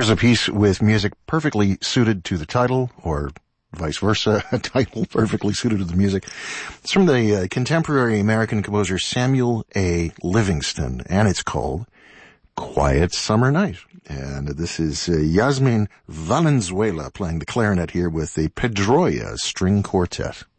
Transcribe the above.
Here's a piece with music perfectly suited to the title, or vice versa, a title perfectly suited to the music. It's from the contemporary American composer Samuel A. Livingston, and it's called Quiet Summer Night. And this is Yasmin Valenzuela playing the clarinet here with the Pedroia String Quartet.